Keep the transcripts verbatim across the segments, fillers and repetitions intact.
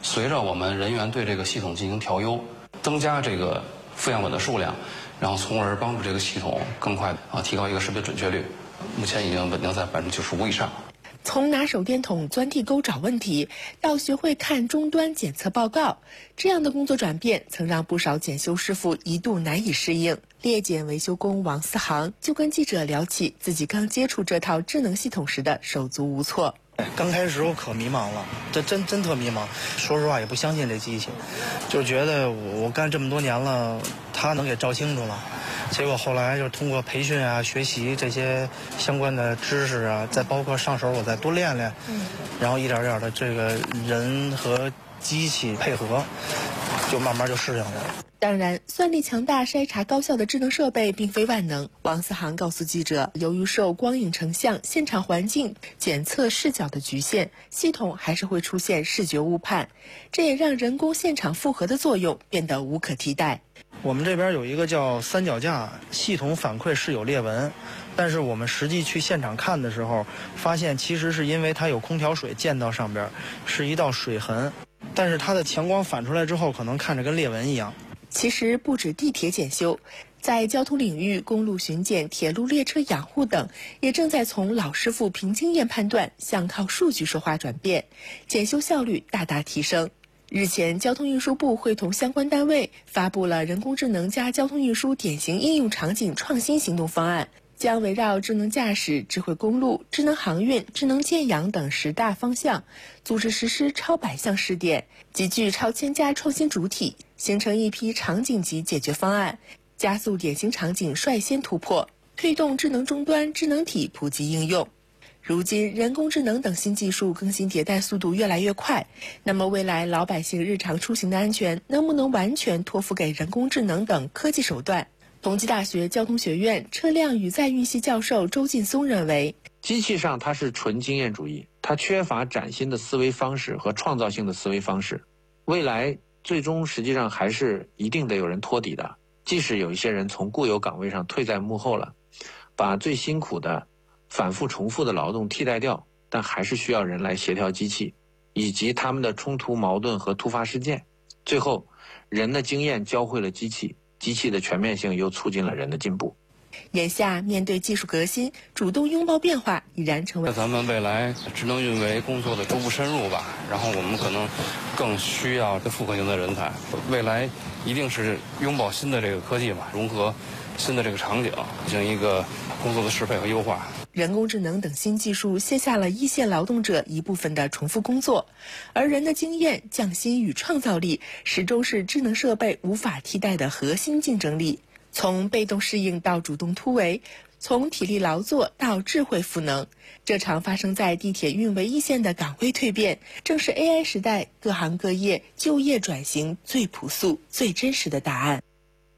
随着我们人员对这个系统进行调优，增加这个负样本的数量，然后从而帮助这个系统更快啊提高一个识别准确率。目前已经稳定在百分之九十五以上。 从拿手电筒钻地沟找问题，到学会看终端检测报告，这样的工作转变曾让不少检修师傅一度难以适应。猎检维修工王思航就跟记者聊起自己刚接触这套智能系统时的手足无措。 刚开始我可迷茫了，这真真特迷茫。说实话也不相信这机器，就觉得我我干这么多年了，它能给照清楚了。结果后来就通过培训啊、学习这些相关的知识啊，再包括上手我再多练练，嗯，然后一点点的这个人和机器配合，就慢慢就适应了。 当然，算力强大、筛查高效的智能设备并非万能。王思航告诉记者，由于受光影成像、现场环境检测视角的局限，系统还是会出现视觉误判，这也让人工现场复核的作用变得无可替代。 我们这边有一个叫三脚架，系统反馈是有裂纹，但是我们实际去现场看的时候，发现其实是因为它有空调水溅到上边，是一道水痕，但是它的强光反出来之后，可能看着跟裂纹一样。 其实不止地铁检修，在交通领域，公路巡检、铁路列车养护等，也正在从老师傅凭经验判断向靠数据说话转变，检修效率大大提升。日前，交通运输部会同相关单位发布了人工智能加交通运输典型应用场景创新行动方案，将围绕智能驾驶、智慧公路、智能航运、智能建养等十大方向，组织实施超百项试点，集聚超千家创新主体，形成一批场景级解决方案，加速典型场景率先突破，推动智能终端、智能体普及应用。如今，人工智能等新技术更新迭代速度越来越快，那么未来老百姓日常出行的安全能不能完全托付给人工智能等科技手段？同济大学交通学院车辆与载运系教授周劲松认为， 机器上它是纯经验主义，它缺乏崭新的思维方式和创造性的思维方式，未来最终实际上还是一定得有人托底的，即使有一些人从固有岗位上退在幕后了，把最辛苦的反复重复的劳动替代掉，但还是需要人来协调机器以及他们的冲突矛盾和突发事件，最后人的经验教会了机器，机器的全面性又促进了人的进步。 眼下面对技术革新，主动拥抱变化已然成为咱们未来智能运维工作的逐步深入吧，然后我们可能更需要复合型的人才，未来一定是拥抱新的这个科技嘛，融合新的这个场景，进行一个工作的适配和优化。 人工智能等新技术卸下了一线劳动者一部分的重复工作，而人的经验、匠心与创造力始终是智能设备无法替代的核心竞争力。从被动适应到主动突围，从体力劳作到智慧赋能，这场发生在地铁运维一线的岗位蜕变，正是 A I 时代各行各业就业转型最朴素、最真实的答案。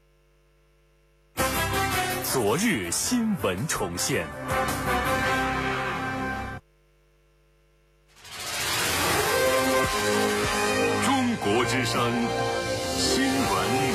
昨日新闻重现。中国之声新闻